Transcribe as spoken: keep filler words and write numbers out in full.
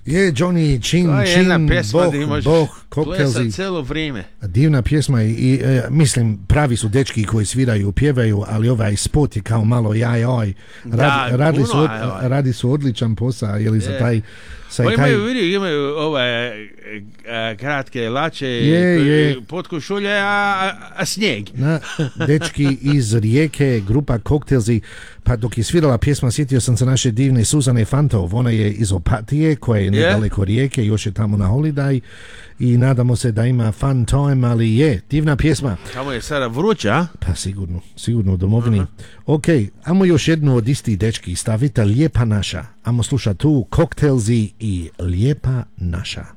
Je, Johnny, čin, To je čin, jedna pjesma boh, gdje možeš boh, plesat koktelzi. cijelo vrijeme. Divna pjesma i, i e, mislim, pravi su dečki koji sviraju, pjevaju, ali ovaj spot je kao malo jaj, oj. Rad, Da, radili, puno su, od, jaj, oj. radi su odličan posao, je li za Je. taj... Sa Pa taj imaju, vidi, imaju ove a, kratke lače, Je, je. potkošulje, a, a, a snijeg. na, dečki iz Rijeke, grupa Koktelzi, pa dok je svirala pjesma, sjetio sam se naše divne Suzane Fantov, ona je iz Opatije, koja je nedaleko Rijeke, još je tamo na holiday i nadamo se da ima fun time, ali je, divna pjesma. Tamo je sada vruća, a? Pa sigurno, sigurno u domovini. Aha. Ok, amo još jednu od istih dečki, stavite Lijepa naša. Amo sluša tu Koktelzi i Lijepa naša.